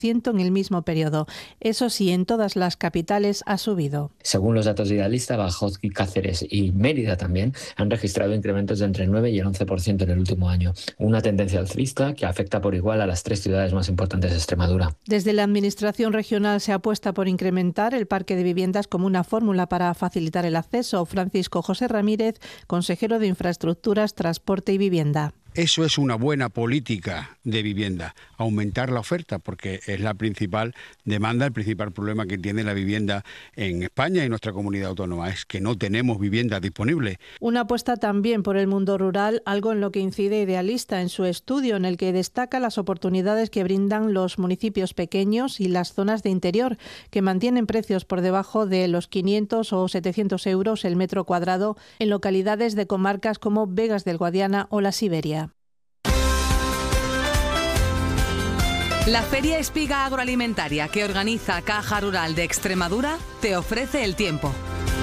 en el mismo periodo. Eso sí, en todas las capitales ha subido. Según los datos de Idealista, Badajoz, Cáceres y Mérida también han registrado incrementos de entre el 9 y el 11% en el último año. Una tendencia alcista que afecta por igual a las 3 ciudades más importantes de Extremadura. Desde la Administración regional se apuesta por incrementar el parque de viviendas como una fórmula para facilitar el acceso. Francisco José Ramírez, consejero de Infraestructuras, Transporte y Vivienda. Eso es una buena política de vivienda, aumentar la oferta, porque es la principal demanda, el principal problema que tiene la vivienda en España y nuestra comunidad autónoma, es que no tenemos viviendas disponibles. Una apuesta también por el mundo rural, algo en lo que incide Idealista en su estudio, en el que destaca las oportunidades que brindan los municipios pequeños y las zonas de interior, que mantienen precios por debajo de los 500 o 700 euros el metro cuadrado en localidades de comarcas como Vegas del Guadiana o la Siberia. La Feria Espiga Agroalimentaria que organiza Caja Rural de Extremadura te ofrece el tiempo.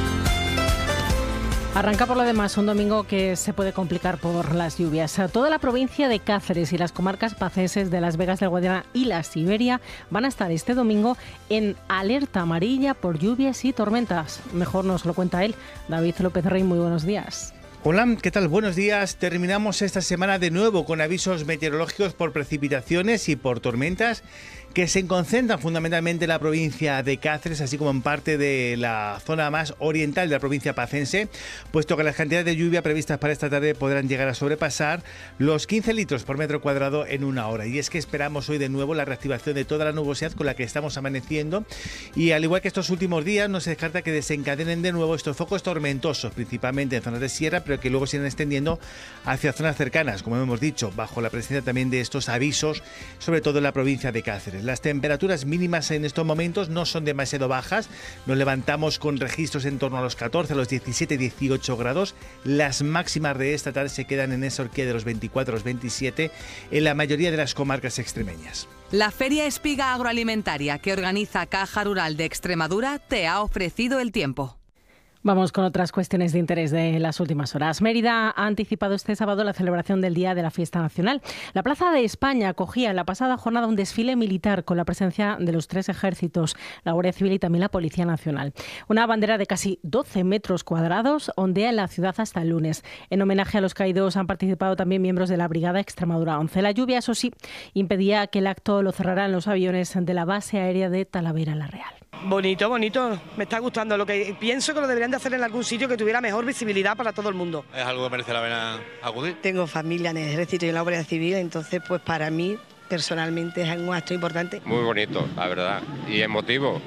Arranca por lo demás un domingo que se puede complicar por las lluvias. Toda la provincia de Cáceres y las comarcas pacenses de Las Vegas del Guadiana y la Siberia van a estar este domingo en alerta amarilla por lluvias y tormentas. Mejor nos lo cuenta él. David López Rey, muy buenos días. Hola, ¿qué tal? Buenos días. Terminamos esta semana de nuevo con avisos meteorológicos por precipitaciones y por tormentas que se concentran fundamentalmente en la provincia de Cáceres, así como en parte de la zona más oriental de la provincia pacense, puesto que las cantidades de lluvia previstas para esta tarde podrán llegar a sobrepasar los 15 litros por metro cuadrado en una hora. Y es que esperamos hoy de nuevo la reactivación de toda la nubosidad con la que estamos amaneciendo, y al igual que estos últimos días, no se descarta que desencadenen de nuevo estos focos tormentosos, principalmente en zonas de sierra, pero que luego se irán extendiendo hacia zonas cercanas, como hemos dicho, bajo la presencia también de estos avisos, sobre todo en la provincia de Cáceres. Las temperaturas mínimas en estos momentos no son demasiado bajas, nos levantamos con registros en torno a los 14, a los 17, 18 grados. Las máximas de esta tarde se quedan en esa horquilla de los 24, los 27 en la mayoría de las comarcas extremeñas. La Feria Espiga Agroalimentaria que organiza Caja Rural de Extremadura te ha ofrecido el tiempo. Vamos con otras cuestiones de interés de las últimas horas. Mérida ha anticipado este sábado la celebración del Día de la Fiesta Nacional. La Plaza de España acogía en la pasada jornada un desfile militar con la presencia de los 3 ejércitos, la Guardia Civil y también la Policía Nacional. Una bandera de casi 12 metros cuadrados ondea en la ciudad hasta el lunes. En homenaje a los caídos han participado también miembros de la Brigada Extremadura 11. La lluvia, eso sí, impedía que el acto lo cerraran los aviones de la base aérea de Talavera la Real. Bonito, bonito. Me está gustando. Lo que pienso que lo deberían de hacer en algún sitio que tuviera mejor visibilidad para todo el mundo. Es algo que merece la pena acudir. Tengo familia en el ejército y en la Guardia Civil, entonces pues para mí personalmente es un acto importante. Muy bonito, la verdad, y emotivo.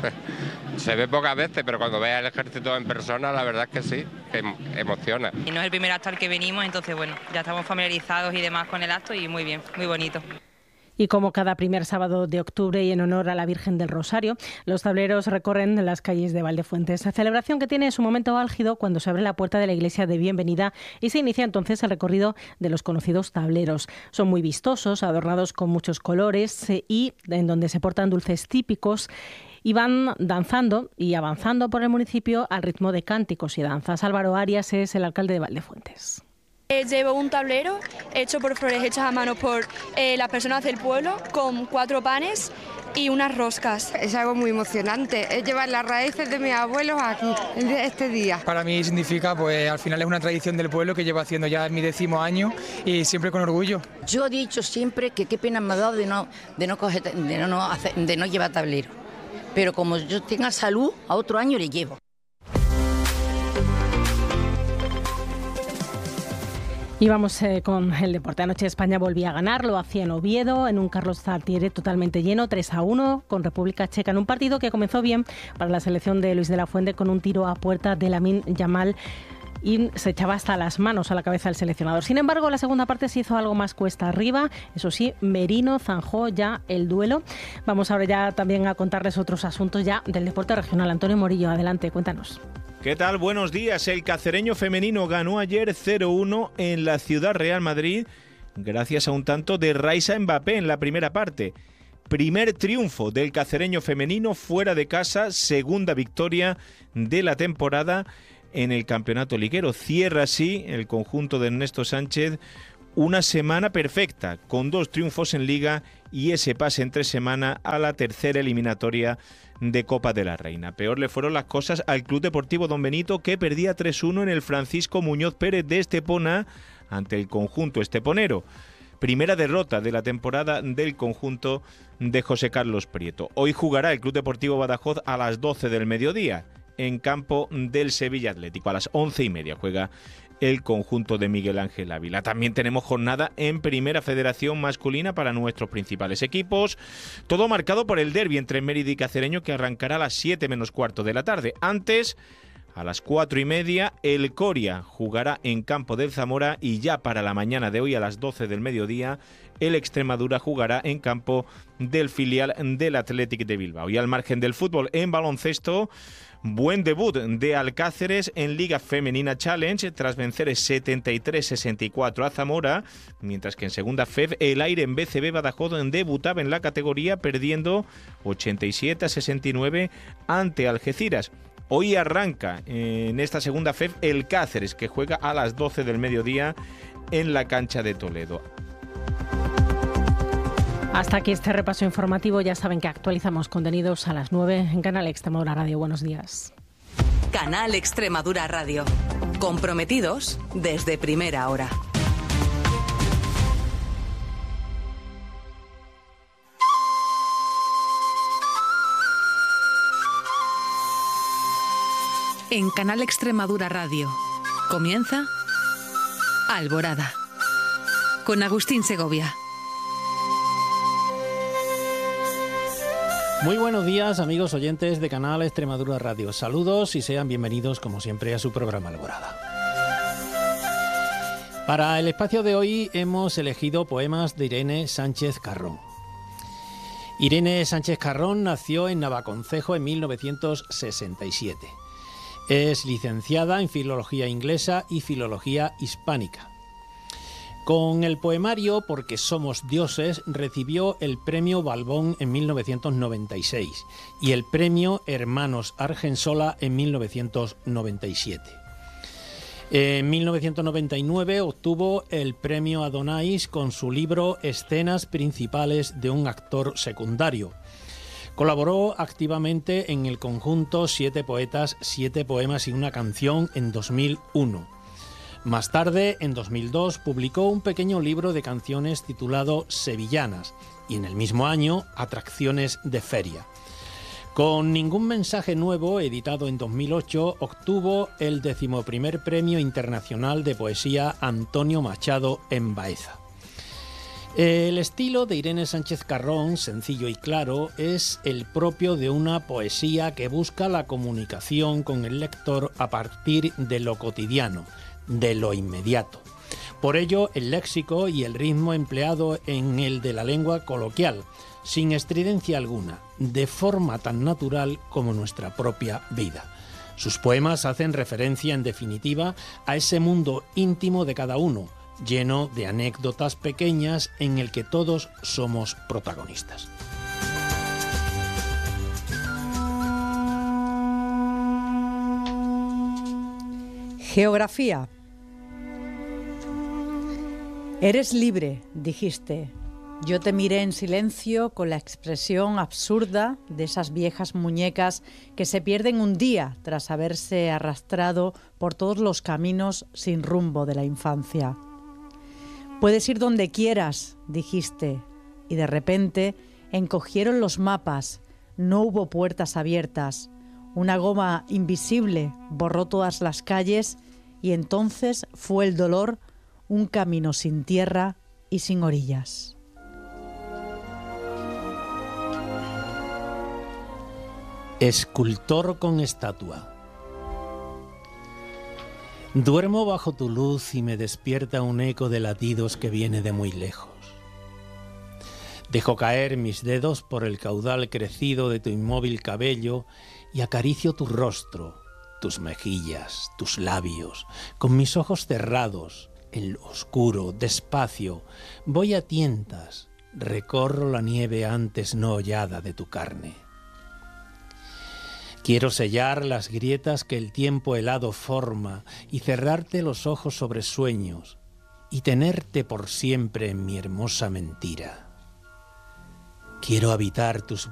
Se ve pocas veces, pero cuando veas el ejército en persona, la verdad es que sí, que emociona. Y no es el primer acto al que venimos, entonces bueno, ya estamos familiarizados y demás con el acto y muy bien, muy bonito. Y como cada primer sábado de octubre y en honor a la Virgen del Rosario, los tableros recorren las calles de Valdefuentes. Celebración que tiene su momento álgido cuando se abre la puerta de la iglesia de Bienvenida y se inicia entonces el recorrido de los conocidos tableros. Son muy vistosos, adornados con muchos colores y en donde se portan dulces típicos. Y van danzando y avanzando por el municipio al ritmo de cánticos y danzas. Álvaro Arias es el alcalde de Valdefuentes. Llevo un tablero hecho por flores hechas a mano por las personas del pueblo con 4 panes y unas roscas. Es algo muy emocionante, es llevar las raíces de mis abuelos aquí, este día. Para mí significa, pues al final es una tradición del pueblo que llevo haciendo ya mi 10º año y siempre con orgullo. Yo he dicho siempre que qué pena me ha dado de no llevar tablero, pero como yo tenga salud, a otro año le llevo. Y vamos con el deporte. Anoche España volvía a ganar, lo hacía en Oviedo, en un Carlos Tartiere totalmente lleno, 3-1 con República Checa, en un partido que comenzó bien para la selección de Luis de la Fuente con un tiro a puerta de Lamine Yamal y se echaba hasta las manos a la cabeza del seleccionador. Sin embargo, la segunda parte se hizo algo más cuesta arriba. Eso sí, Merino zanjó ya el duelo. Vamos ahora ya también a contarles otros asuntos ya del deporte regional. Antonio Morillo, adelante, cuéntanos. ¿Qué tal? Buenos días. El cacereño femenino ganó ayer 0-1 en la Ciudad Real Madrid gracias a un tanto de Raisa Mbappé en la primera parte. Primer triunfo del cacereño femenino fuera de casa, segunda victoria de la temporada en el campeonato liguero. Cierra así el conjunto de Ernesto Sánchez una semana perfecta, con 2 triunfos en Liga y ese pase entre semana a la tercera eliminatoria de Copa de la Reina. Peor le fueron las cosas al Club Deportivo Don Benito, que perdía 3-1 en el Francisco Muñoz Pérez de Estepona ante el conjunto esteponero. Primera derrota de la temporada del conjunto de José Carlos Prieto. Hoy jugará el Club Deportivo Badajoz a las 12 del mediodía en campo del Sevilla Atlético. A las 11:30 juega el conjunto de Miguel Ángel Ávila. También tenemos jornada en Primera Federación masculina para nuestros principales equipos. Todo marcado por el derbi entre Mérida y Cacereño, que arrancará a las 7 menos cuarto de la tarde. Antes, a las 4:30, el Coria jugará en campo del Zamora, y ya para la mañana de hoy a las 12 del mediodía el Extremadura jugará en campo del filial del Athletic de Bilbao. Y al margen del fútbol, en baloncesto, buen debut de Alcáceres en Liga Femenina Challenge tras vencer 73-64 a Zamora, mientras que en segunda FEV el Aire en BCB Badajoz debutaba en la categoría perdiendo 87-69 ante Algeciras. Hoy arranca en esta segunda FEV el Cáceres, que juega a las 12 del mediodía en la cancha de Toledo. Hasta aquí este repaso informativo. Ya saben que actualizamos contenidos a las 9 en Canal Extremadura Radio. Buenos días. Canal Extremadura Radio. Comprometidos desde primera hora. En Canal Extremadura Radio comienza Alborada con Agustín Segovia. Muy buenos días, amigos oyentes de Canal Extremadura Radio. Saludos y sean bienvenidos, como siempre, a su programa Alborada. Para el espacio de hoy hemos elegido poemas de Irene Sánchez Carrón. Irene Sánchez Carrón nació en Navaconcejo en 1967. Es licenciada en Filología Inglesa y Filología Hispánica. Con el poemario Porque somos dioses recibió el Premio Balbón en 1996 y el Premio Hermanos Argensola en 1997. En 1999 obtuvo el Premio Adonais con su libro Escenas principales de un actor secundario. Colaboró activamente en el conjunto 7 poetas, 7 poemas y una canción en 2001. Más tarde, en 2002, publicó un pequeño libro de canciones titulado Sevillanas y en el mismo año Atracciones de Feria. Con Ningún mensaje nuevo, editado en 2008, obtuvo el 11º Premio Internacional de Poesía Antonio Machado en Baeza. El estilo de Irene Sánchez Carrón, sencillo y claro, es el propio de una poesía que busca la comunicación con el lector a partir de lo cotidiano, de lo inmediato. Por ello, el léxico y el ritmo empleado en el de la lengua coloquial, sin estridencia alguna, de forma tan natural como nuestra propia vida. Sus poemas hacen referencia, en definitiva, a ese mundo íntimo de cada uno, lleno de anécdotas pequeñas en el que todos somos protagonistas. Geografía. Eres libre, dijiste. Yo te miré en silencio con la expresión absurda de esas viejas muñecas que se pierden un día tras haberse arrastrado por todos los caminos sin rumbo de la infancia. Puedes ir donde quieras, dijiste, y de repente encogieron los mapas, no hubo puertas abiertas, una goma invisible borró todas las calles y entonces fue el dolor un camino sin tierra y sin orillas. Escultor con estatua. Duermo bajo tu luz y me despierta un eco de latidos que viene de muy lejos. Dejo caer mis dedos por el caudal crecido de tu inmóvil cabello y acaricio tu rostro, tus mejillas, tus labios, con mis ojos cerrados, en lo oscuro, despacio, voy a tientas, recorro la nieve antes no hollada de tu carne. Quiero sellar las grietas que el tiempo helado forma y cerrarte los ojos sobre sueños y tenerte por siempre en mi hermosa mentira. Quiero habitar tus